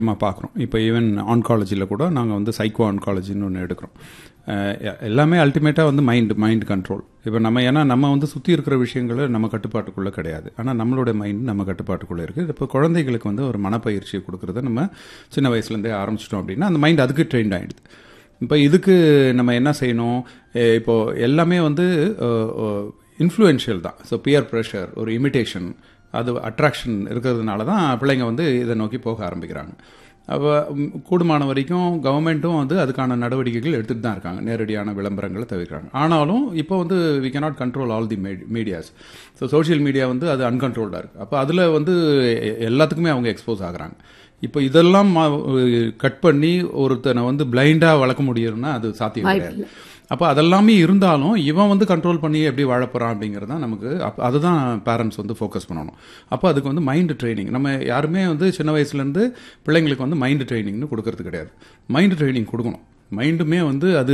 நம்ம பார்க்குறோம். இப்போ ஈவன் ஆன்காலஜியில் கூட நாங்கள் வந்து சைக்கோ ஆன்காலஜின்னு ஒன்று எடுக்கிறோம். எல்லாமே அல்டிமேட்டாக வந்து மைண்ட் கண்ட்ரோல். இப்போ ஏன்னா நம்ம வந்து சுற்றி இருக்கிற விஷயங்களை நம்ம கட்டுப்பாட்டுக்குள்ளே கிடையாது, ஆனால் நம்மளோட மைண்ட் நம்ம கட்டுப்பாட்டுக்குள்ளே இருக்குது. இப்போ குழந்தைகளுக்கு வந்து ஒரு மனப்பயிற்சியை கொடுக்குறத நம்ம சின்ன வயசுலேருந்தே ஆரம்பிச்சிட்டோம் அப்படின்னா அந்த மைண்ட் அதுக்கு ட்ரெயின் ஆகிடுது. இப்போ இதுக்கு நம்ம என்ன செய்யணும்? இப்போது எல்லாமே வந்து இன்ஃப்ளூயன்ஷியல் தான். ஸோ பியர் ப்ரெஷர், ஒரு இமிட்டேஷன், அது அட்ராக்ஷன் இருக்கிறதுனால தான் பிள்ளைங்க வந்து இதை நோக்கி போக ஆரம்பிக்கிறாங்க. அப்போ கூடுமான வரைக்கும் கவர்மெண்ட்டும் வந்து அதுக்கான நடவடிக்கைகள் எடுத்துகிட்டு தான் இருக்காங்க, நேரடியான விளம்பரங்களை தவிர்க்கிறாங்க. ஆனாலும் இப்போ வந்து we cannot control all the medias. So social media வந்து அது அன்கண்ட்ரோல்டாக இருக்குது. அப்போ அதில் வந்து எல்லாத்துக்குமே அவங்க எக்ஸ்போஸ் ஆகுறாங்க. இப்போ இதெல்லாம் கட் பண்ணி ஒருத்தனை வந்து பிளைண்டாக வளர்க்க முடியும்னா அது சாத்தியம் கிடையாது. அப்போ அதெல்லாமே இருந்தாலும் இவன் வந்து கண்ட்ரோல் பண்ணி எப்படி வாழப்போகிறான் அப்படிங்கிறது தான் நமக்கு அதுதான் பேரண்ட்ஸ் வந்து ஃபோக்கஸ் பண்ணணும். அப்போ அதுக்கு வந்து மைண்டு ட்ரைனிங் நம்ம யாருமே வந்து சின்ன வயசுலேருந்து பிள்ளைங்களுக்கு வந்து மைண்டு ட்ரைனிங்னு கொடுக்கறது கிடையாது. மைண்டு ட்ரைனிங் கொடுக்கணும். மைண்டுமே வந்து அது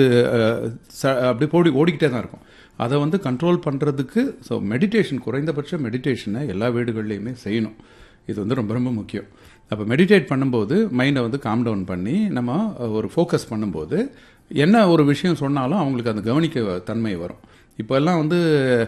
அப்படி ஓடிக்கிட்டே தான் இருக்கும். அதை வந்து கண்ட்ரோல் பண்ணுறதுக்கு ஸோ மெடிடேஷன், குறைந்தபட்ச மெடிடேஷனை எல்லா வீடுகள்லையுமே செய்யணும். இது வந்து ரொம்ப ரொம்ப முக்கியம். அப்போ மெடிடேட் பண்ணும்போது மைண்டை வந்து காம் டவுன் பண்ணி நம்ம ஒரு ஃபோக்கஸ் பண்ணும்போது என்ன ஒரு விஷயம் சொன்னாலும் அவங்களுக்கு அந்த கவனிக்க தன்மை வரும். இப்போ எல்லாம் வந்து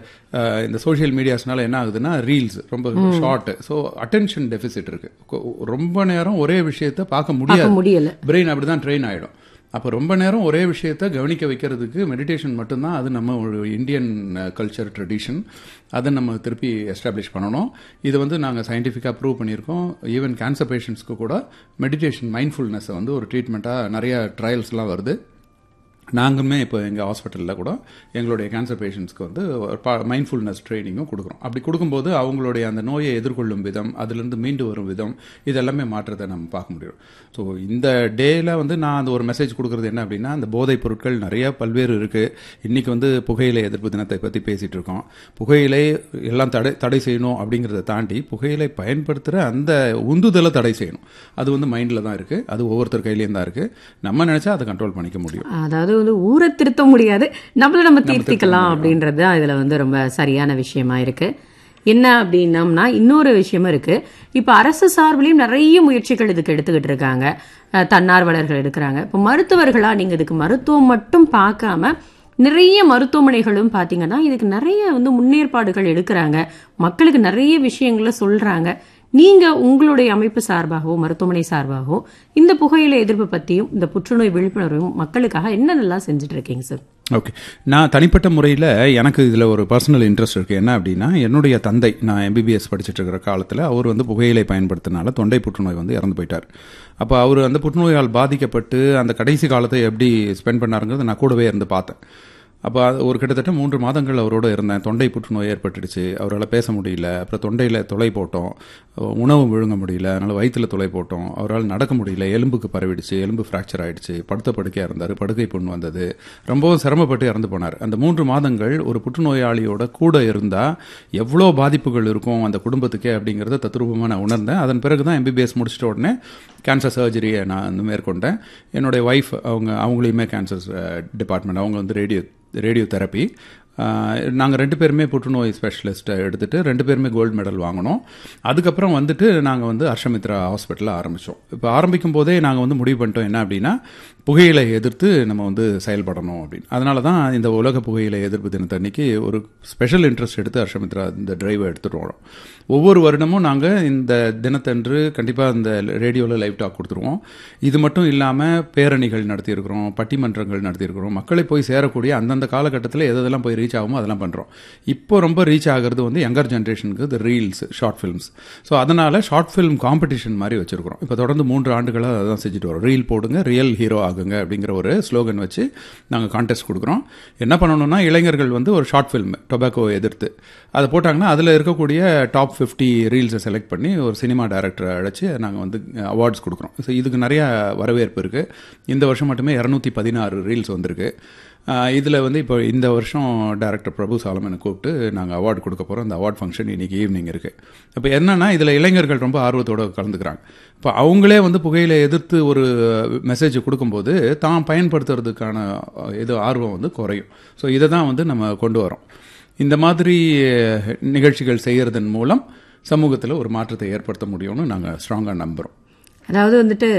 இந்த சோஷியல் மீடியாஸ்னால என்ன ஆகுதுன்னா ரீல்ஸ் ரொம்ப ஷார்ட். ஸோ அட்டென்ஷன் டெஃபிசிட் இருக்கு. ரொம்ப நேரம் ஒரே விஷயத்த பார்க்க முடியல. பிரெயின் அப்படி தான் ட்ரெயின் ஆகிடும். அப்போ ரொம்ப நேரம் ஒரே விஷயத்த கவனிக்க வைக்கிறதுக்கு மெடிடேஷன் மட்டும்தான். அது நம்ம ஒரு இந்தியன் கல்ச்சர் ட்ரெடிஷன். அதை நம்ம திருப்பி எஸ்டாப்ளிஷ் பண்ணணும். இது வந்து நாங்கள் சயின்டிஃபிக்காக ப்ரூவ் பண்ணியிருக்கோம். ஈவன் கேன்சர் பேஷண்ட்ஸ்க்கு கூட மெடிடேஷன் மைண்ட்ஃபுல்னஸை வந்து ஒரு ட்ரீட்மெண்ட்டாக நிறைய ட்ரையல்ஸ்லாம் வருது. நாங்களுமே இப்போ எங்கள் ஹாஸ்பிட்டலில் கூட எங்களுடைய கேன்சர் பேஷண்ட்ஸ்க்கு வந்து மைண்ட்ஃபுல்னஸ் ட்ரைனிங்கும் கொடுக்குறோம். அப்படி கொடுக்கும்போது அவங்களுடைய அந்த நோயை எதிர்கொள்ளும் விதம், அதுலேருந்து மீண்டு வரும் விதம், இதெல்லாமே மாற்றத்தை நம்ம பார்க்க முடியும். ஸோ இந்த டேயில் வந்து நான் அந்த ஒரு மெசேஜ் கொடுக்குறது என்ன அப்படின்னா, அந்த போதைப் பொருட்கள் நிறைய பல்வேறு இருக்குது. இன்றைக்கி வந்து புகையிலை எதிர்ப்பு தினத்தை பற்றி பேசிகிட்டு இருக்கோம். புகையிலை எல்லாம் தடை செய்யணும் அப்படிங்கிறத தாண்டி புகையிலை பயன்படுத்துகிற அந்த உந்துதலை தடை செய்யணும். அது வந்து மைண்டில் தான் இருக்குது. அது ஒவ்வொருத்தர் கையிலேயும் தான் இருக்குது. நம்ம நினச்சா அதை கண்ட்ரோல் பண்ணிக்க முடியும். அதாவது வந்து ஊரை திருத்த முடியாது, நம்ம திருத்திக்கலாம் அப்படின்றது இதுல வந்து ரொம்ப சரியான விஷயமா இருக்கு. என்ன அப்படின்னம்னா இன்னொரு விஷயமும் இருக்கு. இப்ப அரசு சார்பிலையும் நிறைய முயற்சிகள் இதுக்கு எடுத்துக்கிட்டு இருக்காங்க, தன்னார்வலர்கள் எடுக்கிறாங்க. இப்ப மருத்துவர்களா நீங்க இதுக்கு மருத்துவம் மட்டும் பார்க்காம நிறைய மருத்துவமனைகளும் பாத்தீங்கன்னா இதுக்கு நிறைய வந்து முன்னேற்பாடுகள் எடுக்கிறாங்க, மக்களுக்கு நிறைய விஷயங்களை சொல்றாங்க. நீங்க உங்களுடைய அமைப்பு சார்பாகவோ மருத்துவமனை சார்பாகவோ இந்த புகையிலை எதிர்ப்பு பத்தியும் இந்த புற்றுநோய் விழிப்புணர்வும் மக்களுக்காக என்னென்னலாம் செஞ்சுட்டு இருக்கீங்க சார்? ஓகே, நான் தனிப்பட்ட முறையில் எனக்கு இதில் ஒரு பர்சனல் இன்ட்ரெஸ்ட் இருக்குது. என்ன அப்படின்னா, என்னுடைய தந்தை, நான் எம்பிபிஎஸ் படிச்சுட்டு இருக்கிற காலத்தில் அவர் வந்து புகையிலை பயன்படுத்தினால தொண்டை புற்றுநோய் வந்து இறந்து போயிட்டார். அப்போ அவர் அந்த புற்றுநோயால் பாதிக்கப்பட்டு அந்த கடைசி காலத்தை எப்படி ஸ்பெண்ட் பண்ணாருங்கிறது நான் கூடவே இருந்து பார்த்தேன். அப்போ ஒரு கிட்டத்தட்ட 3 மாதங்கள் அவரோட இருந்தேன். தொண்டை புற்றுநோய் ஏற்பட்டுடுச்சு, அவரால் பேச முடியல. அப்புறம் தொண்டையில் துளை போட்டோம், உணவு விழுங்க முடியல, அதனால் வயிற்றில் துளை போட்டோம். அவரால் நடக்க முடியல, எலும்புக்கு பரவிடுச்சு, எலும்பு ஃப்ராக்சர் ஆகிடுச்சு, படுத்த படுக்கையாக இருந்தார், படுக்கை புண் வந்தது, ரொம்பவும் சிரமப்பட்டு இறந்து போனார். அந்த 3 மாதங்கள் ஒரு புற்றுநோயாளியோட கூட இருந்தால் எவ்வளோ பாதிப்புகள் இருக்கும் அந்த குடும்பத்துக்கே அப்படிங்கிறத தத்ரூபமாக நான் உணர்ந்தேன். அதன் பிறகு தான் எம்பிபிஎஸ் முடிச்சிட்ட உடனே கேன்சர் சர்ஜரியை நான் வந்து மேற்கொண்டேன். என்னுடைய ஒய்ஃப் அவங்களையுமே கேன்சர் டிபார்ட்மெண்ட், அவங்க வந்து ரேடியோ தெரப்பி. நாங்கள் 2 பேருமே புற்றுநோய் ஸ்பெஷலிஸ்ட்டை எடுத்துகிட்டு 2 பேருமே கோல்டு மெடல் வாங்கினோம். அதுக்கப்புறம் வந்துட்டு நாங்கள் வந்து ஹர்ஷமித்ரா ஹாஸ்பிட்டலில் ஆரம்பித்தோம். இப்போ ஆரம்பிக்கும் போதே நாங்கள் வந்து முடிவு பண்ணிட்டோம் என்ன அப்படின்னா, புகையிலை எதிர்த்து நம்ம வந்து செயல்படணும் அப்படின்னு. அதனால தான் இந்த உலக புகையிலை எதிர்ப்பு தினத்தன்னைக்கு ஒரு ஸ்பெஷல் இன்ட்ரெஸ்ட் எடுத்து ஹர்ஷமித்ரா இந்த டிரைவை எடுத்துகிட்டு வரோம். ஒவ்வொரு வருடமும் நாங்கள் இந்த தினத்தன்று கண்டிப்பாக இந்த ரேடியோவில் லைவ் டாக் கொடுத்துருவோம். இது மட்டும் இல்லாமல் பேரணிகள் நடத்தியிருக்கிறோம், பட்டிமன்றங்கள் நடத்தியிருக்கிறோம். மக்களை போய் சேரக்கூடிய அந்தந்த காலகட்டத்தில் எதெல்லாம் போய் ரீச் ஆகுமோ அதெல்லாம் பண்ணுறோம். இப்போ ரொம்ப ரீச் ஆகிறது வந்து யங்கர் ஜென்ரேஷனுக்கு இந்த ரீல்ஸ், ஷார்ட் ஃபிலிம்ஸ். ஸோ அதனால் ஷார்ட் ஃபிலிம் காம்படிஷன் மாதிரி வச்சுருக்கிறோம். இப்போ தொடர்ந்து 3 ஆண்டுகளாக அதான் செஞ்சுட்டு வரோம். ரீல் போடுங்க, ரியல் ஹீரோ ஆகுங்க அப்படிங்கிற ஒரு ஸ்லோகன் வச்சு நாங்கள் கான்டெஸ்ட் கொடுக்குறோம். என்ன பண்ணணும்னா, இளைஞர்கள் வந்து ஒரு ஷார்ட் ஃபிலிம் டொபாக்கோ எதிர்த்து அதை போட்டாங்கன்னா அதில் இருக்கக்கூடிய டாப் 50 ரீல்ஸை செலக்ட் பண்ணி ஒரு சினிமா டைரக்டரை அழைச்சி நாங்கள் வந்து அவார்ட்ஸ் கொடுக்குறோம். ஸோ இதுக்கு நிறையா வரவேற்பு இருக்குது. இந்த வருஷம் மட்டுமே 216 ரீல்ஸ் வந்திருக்கு. இதில் வந்து இப்போ இந்த வருஷம் டைரக்டர் பிரபு சாலமனை கூப்பிட்டு நாங்கள் அவார்டு கொடுக்க போகிறோம். அந்த அவார்ட் ஃபங்க்ஷன் இன்றைக்கி ஈவினிங் இருக்குது. இப்போ என்னென்னா, இதில் இளைஞர்கள் ரொம்ப ஆர்வத்தோடு கலந்துக்கிறாங்க. இப்போ அவங்களே வந்து புகையிலை எதிர்த்து ஒரு மெசேஜ் கொடுக்கும்போது தான் பயன்படுத்துறதுக்கான ஆர்வம் வந்து குறையும். ஸோ இதை தான் வந்து நம்ம கொண்டு வரோம். இந்த மாதிரி நிகழ்ச்சிகள் செய்கிறதன் மூலம் சமூகத்தில் ஒரு மாற்றத்தை ஏற்படுத்த முடியும்னு நாங்கள் ஸ்ட்ராங்காக நம்புகிறோம். அதாவது வந்துட்டு